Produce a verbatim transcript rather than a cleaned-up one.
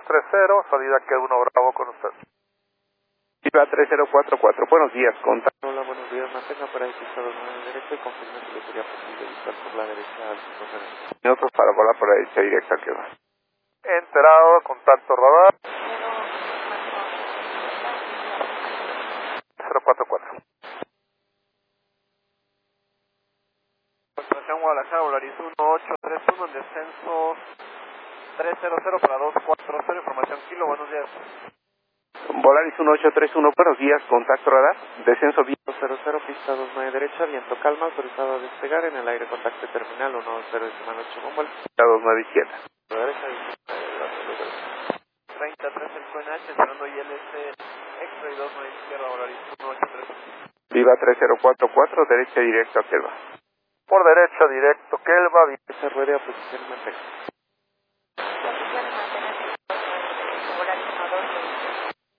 tres cero, salida que uno Bravo con usted. Viva tres cero cuatro cuatro, buenos días, contacto. Hola, buenos días, mantenga para pista dos nueve derecha y confirme si le sería posible visitar por la derecha al cinco cero. Minutos para volar por la derecha directa que va. Enterado, contacto radar. cero cuatro cuatro. Constelación Guadalajara, Volaris uno ocho tres uno en descenso tres cero cero para dos cuatro cero, información kilo, buenos días. Volaris uno ocho tres uno, buenos días, contacto radar, descenso viento cero cero, pista dos nueve derecha, viento calma, autorizado a despegar en el aire, contacto terminal uno cero decimal ocho con vuelo. dos nueve siete. La derecha, treinta tres el Q N H, entrando I L S extra y dos nueve izquierda, Volaris uno ocho tres uno. Viva tres cero cuatro cuatro, derecha directa que va. Por derecha, directo, Kelva. Esa rueda, posición en